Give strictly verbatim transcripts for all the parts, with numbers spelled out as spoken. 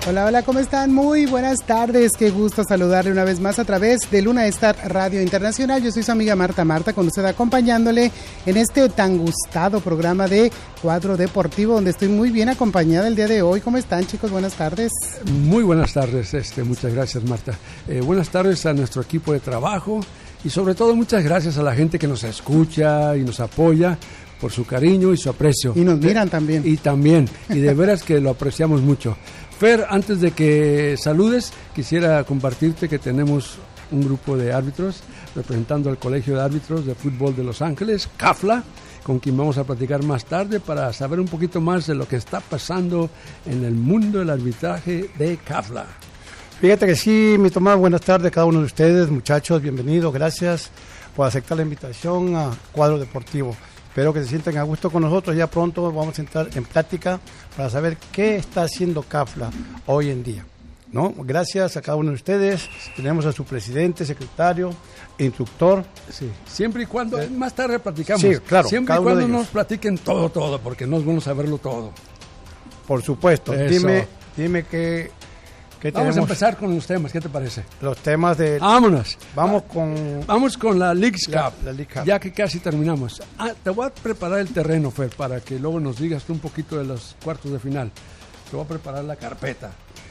Hola, hola, ¿cómo están? Muy buenas tardes, qué gusto saludarle una vez más a través de Luna Star Radio Internacional. Yo soy su amiga Marta Marta, con usted acompañándole en este tan gustado programa de Cuadro Deportivo, donde estoy muy bien acompañada el día de hoy. ¿Cómo están, chicos? Buenas tardes. Muy buenas tardes, este, muchas gracias, Marta. Eh, buenas tardes a nuestro equipo de trabajo y sobre todo muchas gracias a la gente que nos escucha y nos apoya por su cariño y su aprecio. Y nos miran también. Y también, y de veras que lo apreciamos mucho. Fer, antes de que saludes, quisiera compartirte que tenemos un grupo de árbitros representando al Colegio de Árbitros de Fútbol de Los Ángeles, C A F L A, con quien vamos a platicar más tarde para saber un poquito más de lo que está pasando en el mundo del arbitraje de C A F L A. Fíjate que sí, mi Tomás, buenas tardes a cada uno de ustedes, muchachos, bienvenidos, gracias por aceptar la invitación a Cuadro Deportivo. Espero que se sientan a gusto con nosotros. Ya pronto vamos a entrar en plática para saber qué está haciendo C A F L A hoy en día, ¿no? Gracias a cada uno de ustedes. Tenemos a su presidente, secretario, instructor. Sí, siempre y cuando, ¿Eh? más tarde platicamos. Sí, claro. Siempre y cuando nos platiquen todo, todo, porque no es bueno saberlo todo. Por supuesto. Eso. Dime, dime qué... Vamos tenemos? a empezar con los temas, ¿qué te parece? Los temas de... Vámonos. Vamos con... Vamos con la Leagues Cup, la, la League Cup, ya que casi terminamos. Ah, te voy a preparar el terreno, Fer, para que luego nos digas tú un poquito de los cuartos de final. Te voy a preparar la carpeta.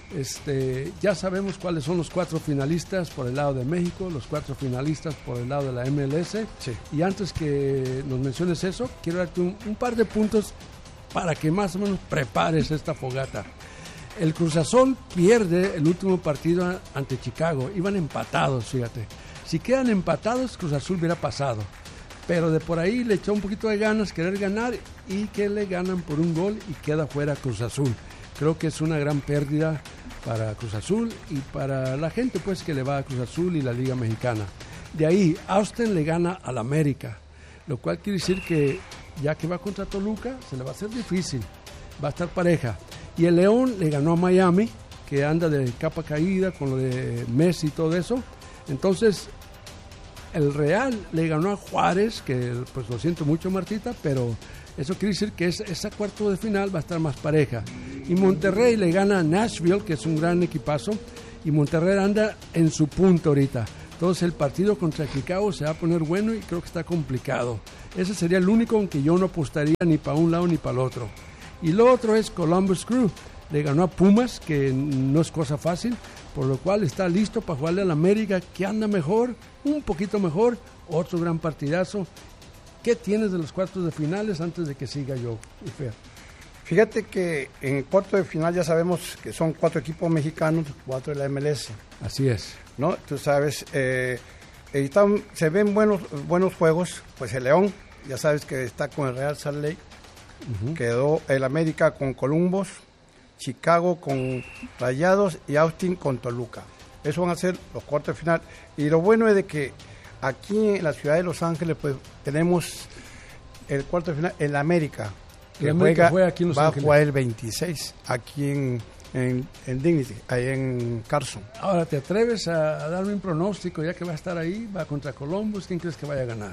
Este, ya sabemos cuáles son los cuatro finalistas por el lado de México, los cuatro finalistas por el lado de la M L S. Sí. Y antes que nos menciones eso, quiero darte un, un par de puntos para que más o menos prepares esta fogata. El Cruz Azul pierde el último partido ante Chicago. Iban empatados, fíjate. Si quedan empatados, Cruz Azul hubiera pasado. Pero de por ahí le echó un poquito de ganas, querer ganar, y que le ganan por un gol y queda fuera Cruz Azul. Creo que es una gran pérdida para Cruz Azul y para la gente pues que le va a Cruz Azul y la Liga Mexicana. De ahí, Austin le gana al América, lo cual quiere decir que ya que va contra Toluca, se le va a hacer difícil. Va a estar pareja. Y el León le ganó a Miami, que anda de capa caída con lo de Messi y todo eso. Entonces, el Real le ganó a Juárez, que pues lo siento mucho, Martita, pero eso quiere decir que es, esa cuarto de final va a estar más pareja. Y Monterrey le gana a Nashville, que es un gran equipazo, y Monterrey anda en su punto ahorita. Entonces el partido contra Chicago se va a poner bueno y creo que está complicado. Ese sería el único en que yo no apostaría ni para un lado ni para el otro. Y lo otro es Columbus Crew, le ganó a Pumas, que no es cosa fácil, por lo cual está listo para jugarle al América, que anda mejor, un poquito mejor, otro gran partidazo. ¿Qué tienes de los cuartos de finales antes de que siga yo, Fer? Fíjate que en el cuarto de final ya sabemos que son cuatro equipos mexicanos, cuatro de la M L S. Así es. ¿No? Tú sabes, eh, están, se ven buenos, buenos juegos, pues el León, ya sabes que está con el Real Salt Lake. Uh-huh. Quedó el América con Columbus, Chicago con Rayados y Austin con Toluca. Esos van a ser los cuartos de final. Y lo bueno es de que aquí en la ciudad de Los Ángeles pues tenemos el cuarto de final, el América, que América juega, juega aquí en Los va Ángeles. a jugar el veintiséis aquí en, en, en Dignity, ahí en Carson. Ahora, ¿te atreves a, a darme un pronóstico ya que va a estar ahí? Va contra Columbus, ¿quién crees que vaya a ganar?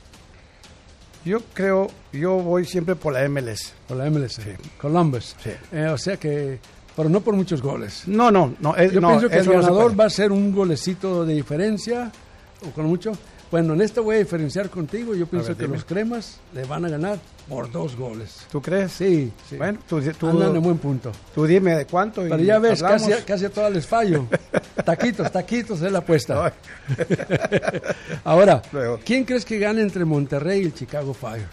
Yo creo, yo voy siempre por la M L S. Por la M L S, sí. Columbus. Sí. Eh, o sea que, pero no por muchos goles. No, no, no. Es, Yo no, pienso que el ganador no va a ser un golecito de diferencia, o con mucho. Bueno, en esto voy a diferenciar contigo. Yo pienso ver, que dime. Los cremas le van a ganar por dos goles. ¿Tú crees? Sí, sí. Bueno, tú, tú andan en buen punto. Tú dime de cuánto. Pero y ya ves, hablamos. casi, casi a todas les fallo. Taquitos, taquitos es la apuesta. Ahora, luego, ¿quién crees que gane entre Monterrey y el Chicago Fire?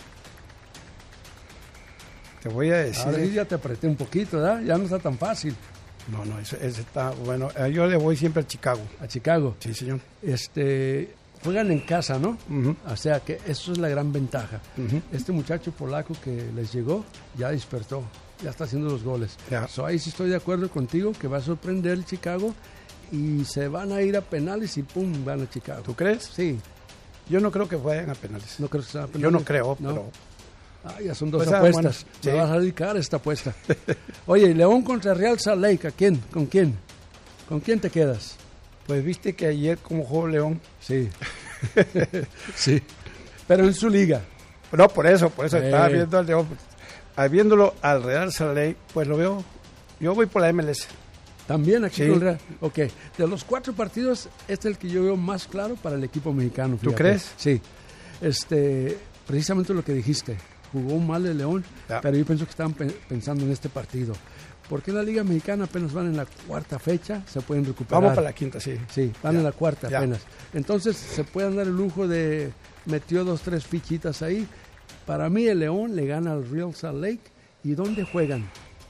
Te voy a decir. Ahora sí ya te apreté un poquito, ¿verdad? Ya no está tan fácil. No, no, ese, ese está bueno. Yo le voy siempre a Chicago. A Chicago. Sí, señor. Este, juegan en casa, ¿no? Uh-huh. O sea que eso es la gran ventaja. Uh-huh. Este muchacho polaco que les llegó ya despertó, ya está haciendo los goles. Yeah. So, ahí sí estoy de acuerdo contigo que va a sorprender el Chicago y se van a ir a penales y pum, van a Chicago. ¿Tú crees? Sí. Yo no creo que vayan a penales. ¿No crees que sean a penales? Yo no creo, ¿No? pero... Ah, ya son dos pues, apuestas. Bueno, Me sí. vas a dedicar esta apuesta. Oye, León contra Real Salt Lake, ¿a quién? ¿Con quién? ¿Con quién te quedas? Pues viste que ayer como jugó León. Sí. Sí. Pero en su liga. No, por eso, por eso eh. estaba viendo al León. Viéndolo al Real Salt Lake, pues lo veo Yo voy por la M L S. También aquí Sí. con Real. Ok, de los cuatro partidos, este es el que yo veo más claro para el equipo mexicano. ¿Tú fíjate. crees? Sí. Este, precisamente lo que dijiste. Jugó mal el León, Ya. pero yo pienso que estaban pe- pensando en este partido. Porque en la Liga Mexicana apenas van en la cuarta fecha, se pueden recuperar. Vamos para la quinta, sí. Sí, van Ya, en la cuarta ya. apenas. Entonces se pueden dar el lujo de metió dos, tres fichitas ahí. Para mí el León le gana al Real Salt Lake. ¿Y dónde juegan?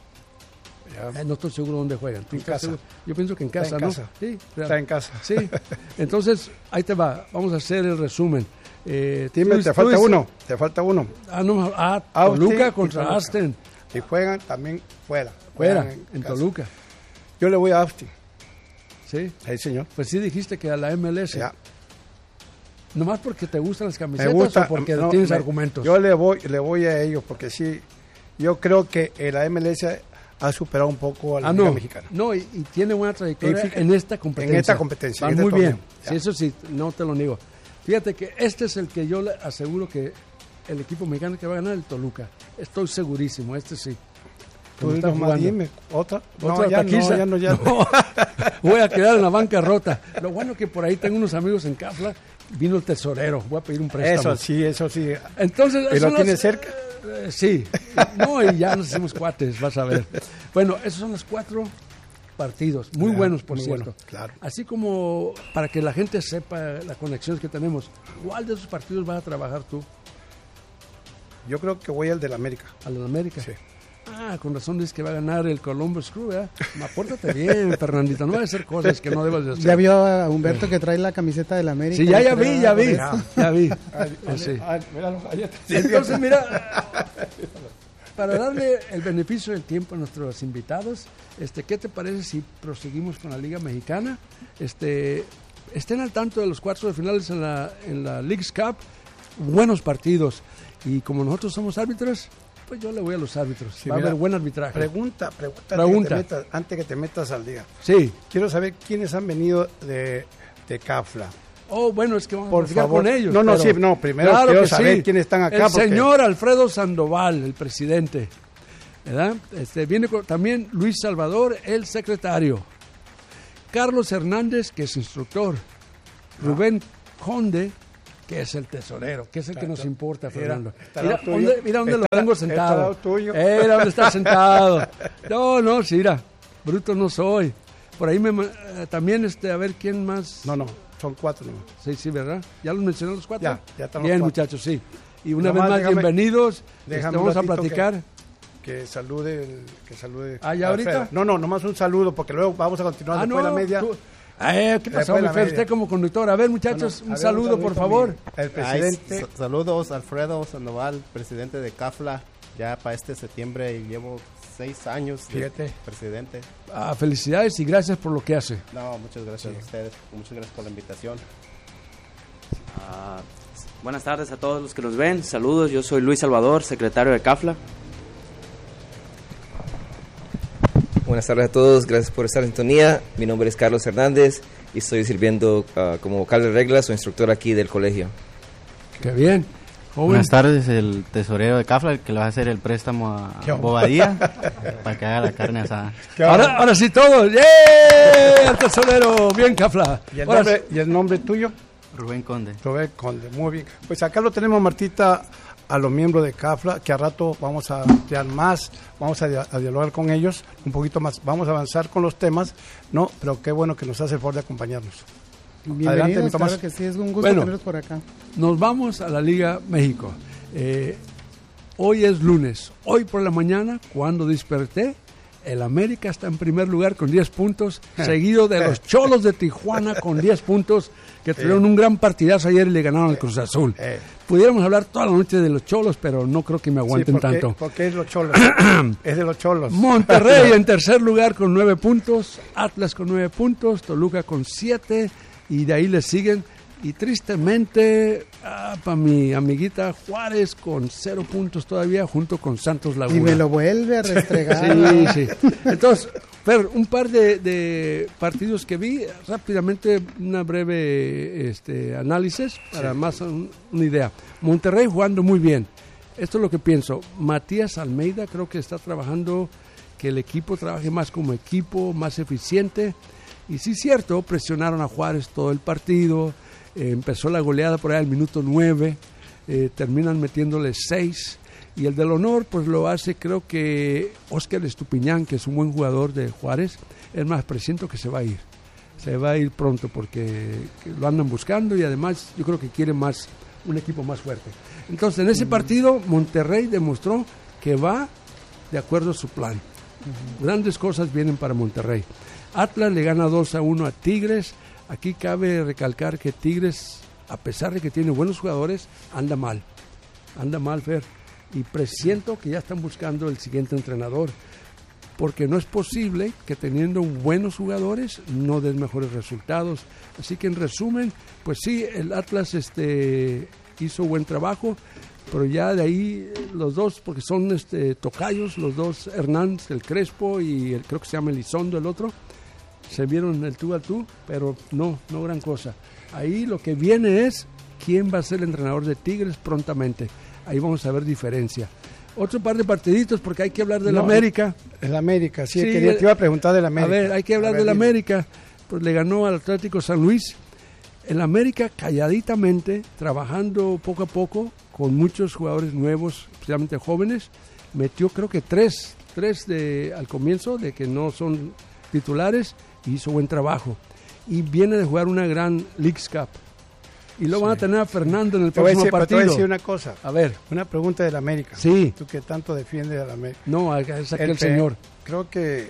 Ya. Eh, no estoy seguro dónde juegan. ¿Tú En estás casa. seguro? Yo pienso que en Está casa, en ¿no? casa. Sí, real. Está en casa. Sí. Entonces, ahí te va. Vamos a hacer el resumen. Eh, Dime, tú- te tú falta dices- uno, te falta uno. Ah, no, ah, Austin Toluca y contra Toluca. Austin. Si juegan, también fuera. Fuera, Juegan en casa. Toluca. Yo le voy a Austin. Sí. Sí, señor. Pues sí dijiste que a la M L S. Ya. Nomás porque te gustan las Me camisetas gusta. o porque no, tienes me- argumentos. Yo le voy, le voy a ellos porque sí, yo creo que la M L S ha superado un poco a la Ah, Liga no, Mexicana. no y, y tiene buena trayectoria Y fíjate, en esta competencia. en esta competencia, Van en este muy bien, torneo. Ya. sí, eso sí, no te lo niego. Fíjate que este es el que yo le aseguro que el equipo mexicano que va a ganar el Toluca. Estoy segurísimo, este sí. Tú Como está nomás jugando. dime, otra. Otra no, ya taquiza. no, ya no, ya no. No, voy a quedar en la banca rota. Lo bueno que por ahí tengo unos amigos en Cafla. Vino el tesorero, voy a pedir un préstamo. Eso sí, eso sí. Entonces, ¿Y lo son tienes las- cerca? eh, sí. No, y ya nos hicimos cuates, vas a ver. Bueno, esos son los cuatro partidos, muy Claro, buenos, por muy cierto. bueno, claro. Así como para que la gente sepa las conexiones que tenemos, ¿cuál de esos partidos vas a trabajar tú? Yo creo que voy al del América. ¿A los de América? Sí. Ah, con razón dices que va a ganar el Columbus Crew, ¿verdad? Apórtate bien, Fernandita, no vas a hacer cosas que no debas de hacer. Ya vio a Humberto que trae la camiseta del América. Sí, ya, ya creo, vi, ya por vi, eso. ya vi. Ay, Eh, sí. ay, míralo, ahí está. Entonces, mira, para darle el beneficio del tiempo a nuestros invitados, este, ¿qué te parece si proseguimos con la Liga Mexicana? Este, estén al tanto de los cuartos de finales en la, en la Leagues Cup, buenos partidos. Y como nosotros somos árbitros, pues yo le voy a los árbitros. Sí, Va mira, a haber buen arbitraje. Pregunta, pregunta, Pregunta. Antes, que te metas, antes que te metas al día. Sí. Quiero saber quiénes han venido de, de Cafla. Oh, bueno, es que vamos Por a platicar favor. con ellos. No, no, pero- sí, no, primero Claro quiero que saber sí. quiénes están acá, El porque- señor Alfredo Sandoval, el presidente, ¿verdad? Este, viene con- también Luis Salvador, el secretario. Carlos Hernández, que es instructor. Rubén Conde, que es el tesorero, que es el que nos importa, Mira, Fernando. está al Mira lado tuyo. dónde, mira dónde lo Está- tengo está al sentado. lado tuyo. Eh, Mira dónde está sentado. No, no, sí, mira, bruto no soy. Por ahí me ma- eh, también, este, a ver quién más. No, no, son cuatro. No. Sí, sí, ¿verdad? ¿Ya los mencioné los cuatro? Ya, ya están los Bien, cuatro. muchachos, sí. Y una Nomás vez más, déjame- bienvenidos. Este, déjame vamos un a ratito platicar. Que salude, el, que salude. Ah, ¿ya Alfredo. ahorita? No, no, nomás un saludo, porque luego vamos a continuar Ah, después no, de la media. tú- Eh, ¿Qué pasó, Después mi la Fer? media. Usted como conductor. A ver, muchachos, No, no, un a ver, saludo, por saludito, favor. mi- El Ay, presidente. sa- saludos, Alfredo Sandoval, presidente de Cafla. Ya para este septiembre y llevo seis años de Fíjate. presidente. Ah, felicidades y gracias por lo que hace. No, muchas gracias a ustedes. Muchas gracias por la invitación. Ah, buenas tardes a todos los que nos ven. Saludos, yo soy Luis Salvador, secretario de Cafla. Buenas tardes a todos, gracias por estar en sintonía. Mi nombre es Carlos Hernández y estoy sirviendo uh, como vocal de reglas o instructor aquí del colegio. Qué bien. Joven. Buenas tardes, el tesorero de Cafla, el que le va a hacer el préstamo a ¿Qué onda? Bobadilla para que haga la carne asada. ¿Qué Ahora, onda? ahora sí todos. ¡Yeah! El tesorero. Bien, Cafla. ¿Y el, Ahora nombre, ¿Y el nombre tuyo? Rubén Conde. Rubén Conde, muy bien. Pues acá lo tenemos, Martita, a los miembros de Cafla, que a rato vamos a ampliar más, vamos a, dia- a dialogar con ellos un poquito más, vamos a avanzar con los temas, ¿no? Pero qué bueno que nos hace el favor de acompañarnos. Adelante, mi Bienvenidos, Tomás. claro que sí, es un gusto Bueno. tenerlos por acá. nos vamos a la Liga México. Eh, hoy es lunes. Hoy por la mañana, cuando desperté, el América está en primer lugar con diez puntos, seguido de los Cholos de Tijuana con diez puntos, que tuvieron un gran partidazo ayer y le ganaron al Cruz Azul. Eh. Pudiéramos hablar toda la noche de los Cholos, pero no creo que me aguanten Sí, porque, tanto. porque es los cholos, es de los cholos. Monterrey en tercer lugar con nueve puntos, Atlas con nueve puntos, Toluca con siete, y de ahí le siguen. Y tristemente, ah, para mi amiguita Juárez con cero puntos todavía, junto con Santos Laguna. Y me lo vuelve a restregar. Sí, sí. Entonces, Fer, un par de, de partidos que vi, rápidamente una breve este, análisis para más un- una idea. Monterrey jugando muy bien. Esto es lo que pienso. Matías Almeida creo que está trabajando que el equipo trabaje más como equipo, más eficiente. Y sí es cierto, presionaron a Juárez todo el partido, eh, empezó la goleada por ahí al minuto nueve, eh, terminan metiéndole seis. Y el del honor, pues lo hace, creo que Óscar Estupiñán, que es un buen jugador de Juárez. Es más, presiento que se va a ir. Se va a ir pronto porque lo andan buscando y además yo creo que quiere más, un equipo más fuerte. Entonces, en ese partido, Monterrey demostró que va de acuerdo a su plan. Uh-huh. Grandes cosas vienen para Monterrey. Atlas le gana dos a uno a Tigres. Aquí cabe recalcar que Tigres, a pesar de que tiene buenos jugadores, anda mal. Anda mal, Fer. Y presiento que ya están buscando el siguiente entrenador, porque no es posible que teniendo buenos jugadores no den mejores resultados. Así que en resumen, pues sí, el Atlas este, hizo buen trabajo, pero ya de ahí los dos, porque son este, tocayos, los dos Hernández, el Crespo y el, creo que se llama Elizondo el otro, se vieron el tú a tú, pero no, no gran cosa. Ahí lo que viene es quién va a ser el entrenador de Tigres prontamente. Ahí vamos a ver diferencia. Otro par de partiditos porque hay que hablar del no, América. El América, sí, sí quería, te iba a preguntar del América. A ver, hay que hablar del América. Pues le ganó al Atlético San Luis. El América calladitamente, trabajando poco a poco, con muchos jugadores nuevos, especialmente jóvenes, metió creo que tres, tres de, al comienzo, de que no son titulares, y hizo buen trabajo. Y viene de jugar una gran Leagues Cup. Y luego sí. van a tener a Fernando en el te próximo decir, partido. Te voy a decir una cosa. A ver. Una pregunta del América. Sí. Tú que tanto defiendes al América. No, es aquel el, señor. Creo que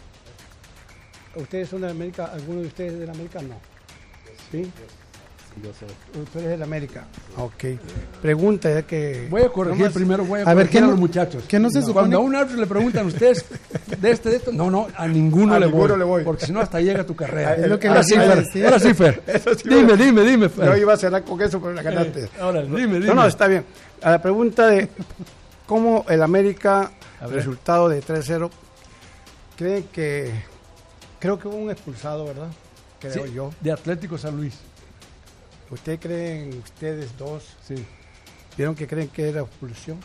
ustedes son de América, ¿alguno de ustedes es de la América? No. ¿Sí? Sí, yo soy. ¿Tú eres de la América? Ok. Pregunta es que... Voy a corregir nomás, primero, voy a, a ver, corregir a no, los muchachos. ¿Qué no se no, supone? Cuando a un árbitro le preguntan a ustedes de este, de esto, no, no, a ninguno, a le, ninguno voy, le voy. porque si no hasta llega tu carrera. Es lo que ahora, le sí, Fer, sí. ahora sí, Fer. Sí, dime, bueno. dime, dime, Fer. Yo iba a cerrar con eso, pero la ganaste. Eh, ahora, dime, dime. No, no, está bien. A la pregunta de cómo el América, resultado de tres cero, creen que... Creo que hubo un expulsado, ¿verdad? Creo sí, yo. De Atlético San Luis. ¿Ustedes creen, ustedes dos, sí. vieron que creen que era expulsión?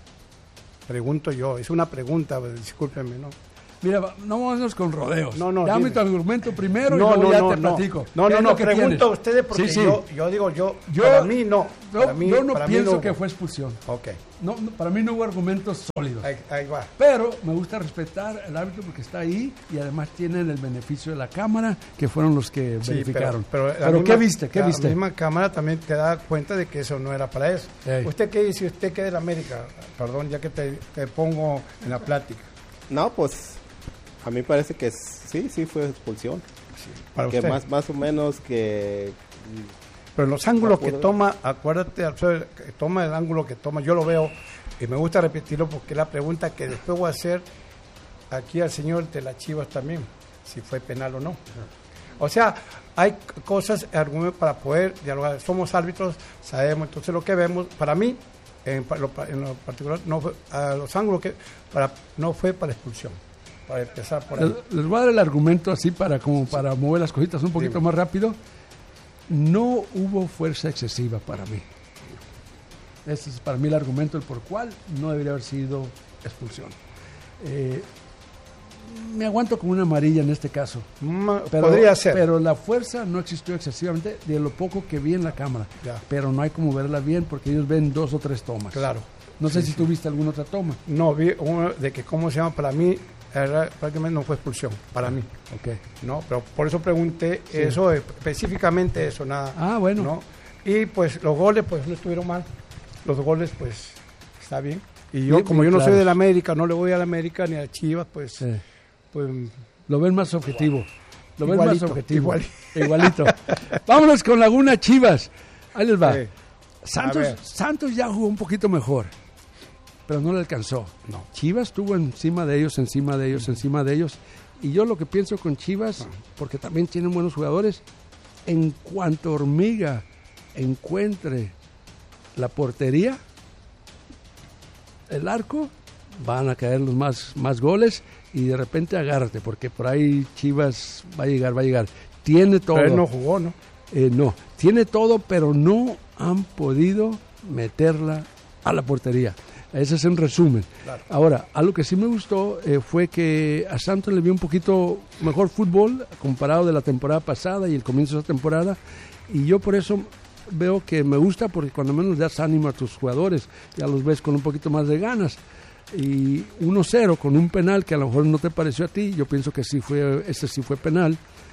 Pregunto yo, es una pregunta, discúlpenme, ¿no? Mira, no vamos con rodeos. No, no, Dame dime. tu argumento primero no, y luego no, ya no, te no. platico. No, no, no, pregunto tienes? a ustedes porque sí, sí. Yo, yo digo, yo, yo, para mí no. Yo, Para mí, yo no para pienso mí no que hubo. fue expulsión. Ok. No, no, para mí no hubo argumentos sólidos. Ahí, ahí va. Pero me gusta respetar al árbitro porque está ahí y además tienen el beneficio de la cámara, que fueron los que Sí, verificaron. Pero, pero, la Pero misma- ¿qué viste? ¿Qué la viste? misma cámara también te da cuenta de que eso no era para eso. Ey. ¿Usted qué dice? ¿Usted qué es de la América? Perdón, ya que te, te pongo en la plática. No, pues a mí parece que sí, sí fue expulsión. Para Que usted. más, más o menos que... Pero en los ángulos No que puedo- toma, acuérdate, Alfredo, que toma el ángulo que toma, yo lo veo y me gusta repetirlo porque es la pregunta que después voy a hacer aquí al señor de las Chivas también, si fue penal o no. O sea, hay cosas, argumentos para poder dialogar. Somos árbitros, sabemos, entonces lo que vemos, para mí, en, pa- lo, en lo particular, no fue, a los ángulos que para no fue para expulsión, para empezar por ahí. Les, les voy a dar el argumento así para como para mover las cositas un poquito Dime. más rápido. No hubo fuerza excesiva para mí. Ese es para mí el argumento el por cual no debería haber sido expulsión. Eh, me aguanto con una amarilla en este caso. Ma- Pero, Podría ser. Pero la fuerza no existió excesivamente de lo poco que vi en la cámara. Ya. Pero no hay como verla bien porque ellos ven dos o tres tomas. Claro. No sé Sí, si sí. tú viste alguna otra toma. No, vi uno de que, ¿cómo se llama? Para mí, era- prácticamente no fue expulsión, para mí. Ok. No, pero por eso pregunté eso, específicamente eso, nada. Ah, bueno. ¿no? Y pues los goles, pues no estuvieron mal. Los goles, pues, está bien. Y yo, Bien, como bien yo no soy claros. de la América, no le voy a la América ni a Chivas, pues, Sí. pues Lo ven más objetivo. Lo ven Igualito, más objetivo. igual. Igualito. Vámonos con Laguna Chivas. Ahí les va. Sí. Santos, A ver. Santos ya jugó un poquito mejor, pero no le alcanzó. No. Chivas estuvo encima de ellos, encima de ellos, encima de ellos. Y yo lo que pienso con Chivas, porque también tienen buenos jugadores, en cuanto Hormiga encuentre la portería, el arco, van a caer los más, más goles y de repente agárrate, porque por ahí Chivas va a llegar, va a llegar. Tiene todo. Pero él no jugó, ¿no? Eh, no, tiene todo, pero no han podido meterla a la portería. Ese es en resumen. Claro. Ahora, algo que sí me gustó eh, fue que a Santos le vi un poquito mejor fútbol comparado de la temporada pasada y el comienzo de esa temporada, y yo por eso veo que me gusta, porque cuando menos das ánimo a tus jugadores, ya los ves con un poquito más de ganas. Y uno cero con un penal que a lo mejor no te pareció a ti, yo pienso que sí fue, ese sí fue penal,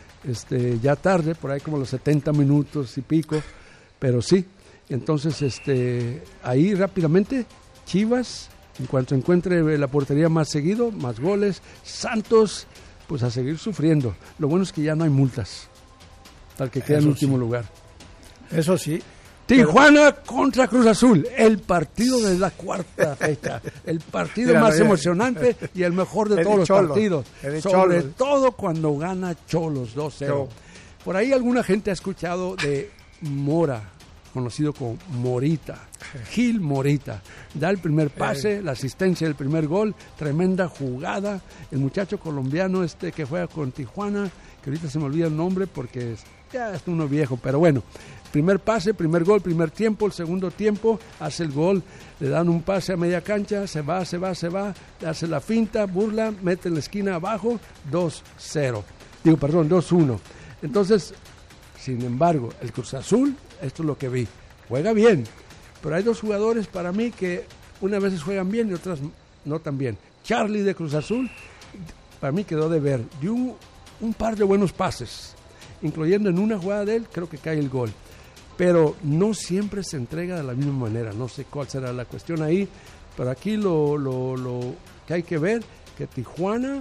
este, ya tarde, por ahí como los setenta minutos y pico, pero sí. Entonces, este, ahí rápidamente, Chivas, en cuanto encuentre la portería más seguido, más goles. Santos, pues a seguir sufriendo. Lo bueno es que ya no hay multas, tal que queda en último sí. lugar. Eso sí. Tijuana pero... contra Cruz Azul, el partido de la cuarta fecha, el partido Mira, más emocionante y el mejor de todos los Cholo, partidos, sobre Cholo. todo cuando gana Cholos dos cero. Por ahí alguna gente ha escuchado de Mora, conocido como Morita, Gil Morita, da el primer pase, la asistencia del primer gol, tremenda jugada, el muchacho colombiano este que juega con Tijuana, que ahorita se me olvida el nombre porque ya es uno viejo, pero bueno, primer pase, primer gol, primer tiempo, el segundo tiempo, hace el gol, le dan un pase a media cancha, se va, se va, se va, hace la finta, burla, mete en la esquina abajo, dos cero, digo, perdón, dos uno. Entonces, sin embargo, el Cruz Azul, esto es lo que vi, juega bien, pero hay dos jugadores para mí que unas veces juegan bien y otras no tan bien. Charlie de Cruz Azul, para mí quedó de ver, dio un, un par de buenos pases, incluyendo en una jugada de él, creo que cae el gol. Pero no siempre se entrega de la misma manera, no sé cuál será la cuestión ahí, pero aquí lo, lo, lo que hay que ver, que Tijuana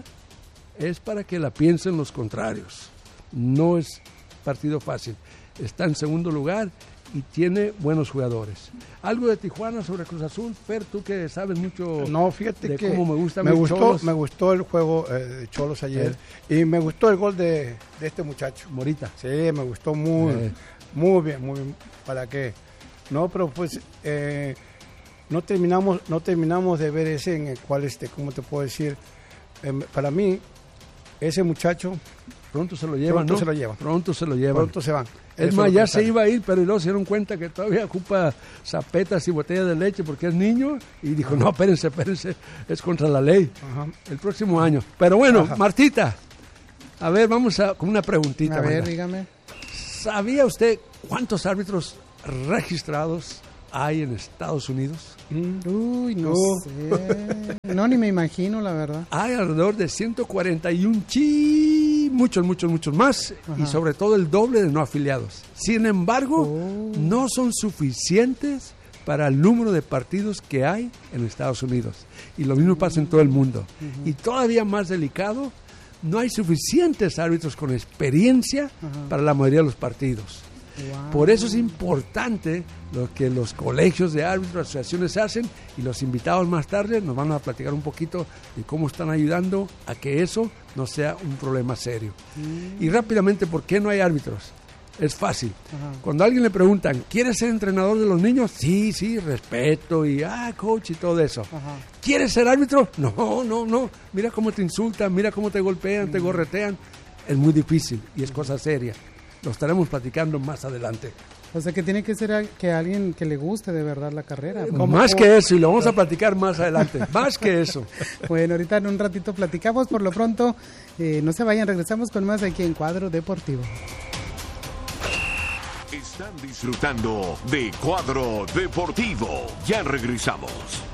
es para que la piensen los contrarios, no es partido fácil, está en segundo lugar y tiene buenos jugadores. Algo de Tijuana sobre Cruz Azul, Fer, tú que sabes mucho no, fíjate de que cómo me gusta me gustó, Cholos. me gustó el juego eh, de Cholos ayer eh. y me gustó el gol de, de este muchacho. Morita. Sí, me gustó muy, eh. muy bien, muy bien. ¿Para qué? No, pero pues eh, no terminamos, no terminamos de ver ese en el cual, este, ¿cómo te puedo decir? Eh, para mí, ese muchacho pronto se lo llevan, pronto ¿no? se lo llevan. Pronto se lo llevan. Pronto se van. Es Eso más, ya se iba a ir, pero luego se dieron cuenta que todavía ocupa zapetas y botellas de leche porque es niño y dijo, no, espérense, espérense, es contra la ley. Ajá. El próximo año. Pero bueno, Ajá. Martita, a ver, vamos a con una preguntita. A ver, venga. dígame. ¿Sabía usted cuántos árbitros registrados hay en Estados Unidos? Mm. Uy, no uh. sé. No, ni me imagino, la verdad. Hay alrededor de ciento cuarenta y un chi, muchos, muchos, muchos más. Ajá. Y sobre todo el doble de no afiliados. Sin embargo, oh. no son suficientes para el número de partidos que hay en Estados Unidos. Y lo mismo pasa en todo el mundo. Uh-huh. Y todavía más delicado, no hay suficientes árbitros con experiencia uh-huh. para la mayoría de los partidos. Wow. Por eso es importante lo que los colegios de árbitros, asociaciones hacen, y los invitados más tarde nos van a platicar un poquito de cómo están ayudando a que eso no sea un problema serio. Mm. Y rápidamente, ¿por qué no hay árbitros? Es fácil. Ajá. Cuando a alguien le preguntan, ¿quieres ser entrenador de los niños? Sí, sí, respeto y ah, coach y todo eso. Ajá. ¿Quieres ser árbitro? No, no, no. Mira cómo te insultan, mira cómo te golpean, mm. te gorretean. Es muy difícil y es cosa seria. Lo estaremos platicando más adelante. O sea, que tiene que ser que alguien que le guste de verdad la carrera. ¿Cómo? Más que eso, y lo vamos a platicar más adelante. Más que eso. Bueno, ahorita en un ratito platicamos. Por lo pronto, eh, no se vayan, regresamos con más aquí en Cuadro Deportivo. Están disfrutando de Cuadro Deportivo. Ya regresamos.